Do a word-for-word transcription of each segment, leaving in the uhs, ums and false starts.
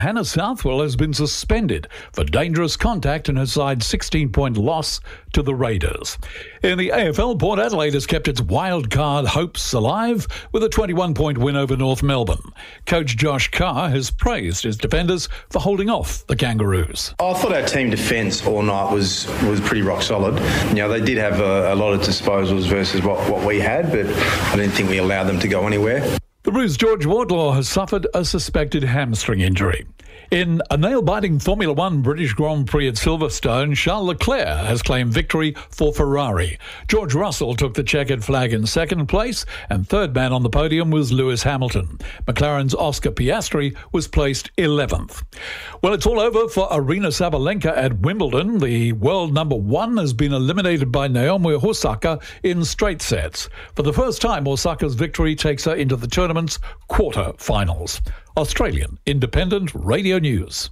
Hannah Southwell has been suspended for dangerous contact in her side's sixteen-point loss to the Raiders. In the A F L, Port Adelaide has kept its wild card hopes alive with a twenty-one-point win over North Melbourne. Coach Josh Carr has praised his defenders for holding off the Kangaroos. I thought our team defence all night was was pretty rock solid. You know, they did have a, a lot of disposals versus what, what we had, but I didn't think we allowed them to go anywhere. The Roos' George Wardlaw has suffered a suspected hamstring injury. In a nail-biting Formula One British Grand Prix at Silverstone, Charles Leclerc has claimed victory for Ferrari. George Russell took the checkered flag in second place, and third man on the podium was Lewis Hamilton. McLaren's Oscar Piastri was placed eleventh. Well, it's all over for Aryna Sabalenka at Wimbledon. The world number one has been eliminated by Naomi Osaka in straight sets. For the first time, Osaka's victory takes her into the tournament's quarter-finals. Australian Independent Radio News.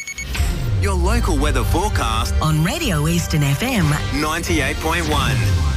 Your local weather forecast on Radio Eastern F M ninety-eight point one.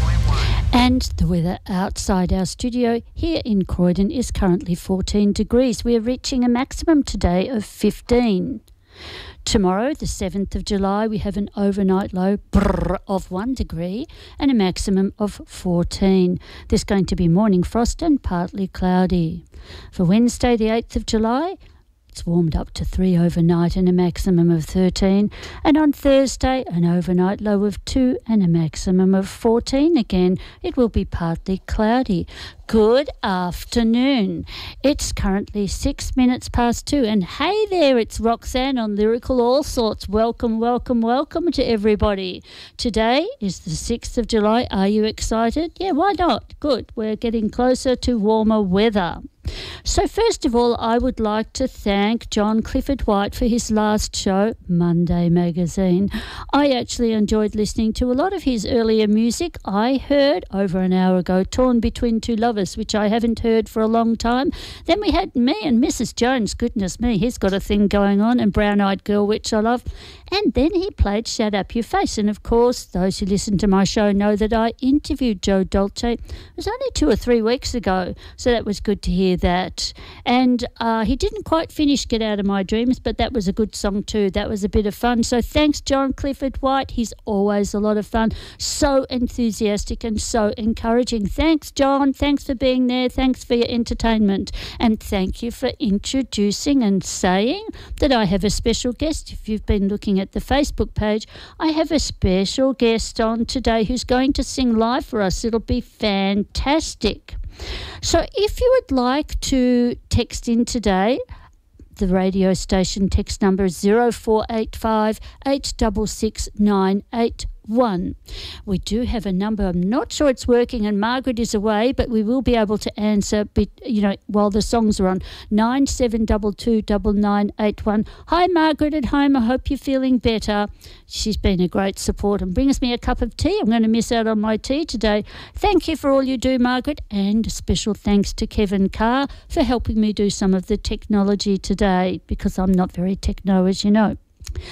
And the weather outside our studio here in Croydon is currently fourteen degrees. We are reaching a maximum today of fifteen. Tomorrow, the seventh of July, we have an overnight low brrr, of one degree and a maximum of fourteen. There's going to be morning frost and partly cloudy. For Wednesday, the eighth of July, it's warmed up to three overnight and a maximum of thirteen. And on Thursday, an overnight low of two and a maximum of fourteen. Again, it will be partly cloudy. Good afternoon. It's currently six minutes past two. And hey there, it's Roxanne on Lyrical All Sorts. Welcome, welcome, welcome to everybody. Today is the sixth of July. Are you excited? Yeah, why not? Good. We're getting closer to warmer weather. So first of all, I would like to thank John Clifford White for his last show, Monday Magazine. I actually enjoyed listening to a lot of his earlier music. I heard over an hour ago Torn Between Two Lovers, which I haven't heard for a long time. Then we had me and Missus Jones. Goodness me, he's got a thing going on, and Brown Eyed Girl, which I love. And then he played Shut Up Your Face. And of course, those who listen to my show know that I interviewed Joe Dolce. It was only two or three weeks ago, so that was good to hear that. And uh, he didn't quite finish Get Out of My Dreams, but that was a good song too. That was a bit of fun. So thanks, John Clifford White. He's always a lot of fun. So enthusiastic and so encouraging. Thanks, John. Thanks for being there. Thanks for your entertainment. And thank you for introducing and saying that I have a special guest. If you've been looking at the Facebook page, I have a special guest on today who's going to sing live for us. It'll be fantastic. So if you would like to text in today, the radio station text number is zero four eight five, eight six six, nine eight one. We do have a number. I'm not sure it's working, and Margaret is away, but we will be able to answer, you know, while the songs are on. nine seven two two, nine nine eight one. Hi, Margaret at home. I hope you're feeling better. She's been a great support and brings me a cup of tea. I'm going to miss out on my tea today. Thank you for all you do, Margaret, and a special thanks to Kevin Carr for helping me do some of the technology today, because I'm not very techno, as you know.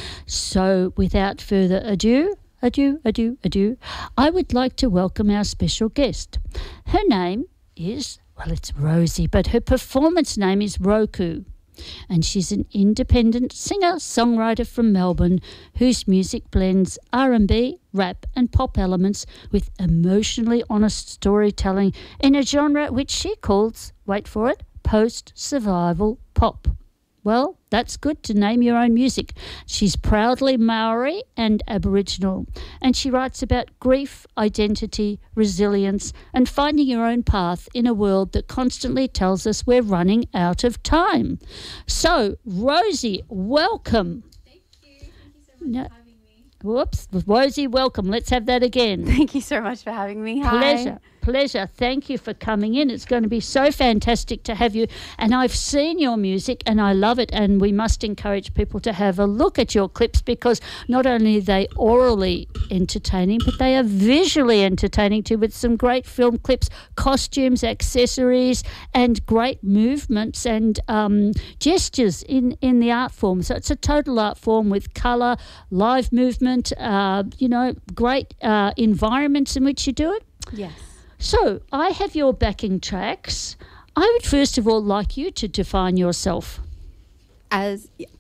So without further ado, Adieu, adieu, adieu. I would like to welcome our special guest. Her name is, well, it's Rosie, but her performance name is Roku. And she's an independent singer-songwriter from Melbourne whose music blends R and B, rap and pop elements with emotionally honest storytelling in a genre which she calls, wait for it, post-survival pop. Well, that's good to name your own music. She's proudly Maori and Aboriginal, and she writes about grief, identity, resilience, and finding your own path in a world that constantly tells us we're running out of time. So, Rosie, welcome. Thank you. Thank you so much no, for having me. Whoops. Rosie, welcome. Let's have that again. Thank you so much for having me. Hi. Pleasure. Pleasure. Thank you for coming in. It's going to be so fantastic to have you. And I've seen your music and I love it. And we must encourage people to have a look at your clips, because not only are they orally entertaining, but they are visually entertaining too, with some great film clips, costumes, accessories, and great movements and um, gestures in, in the art form. So it's a total art form with colour, live movement, uh, you know, great uh, environments in which you do it. Yes. So I have your backing tracks. I would first of all like you to define yourself. As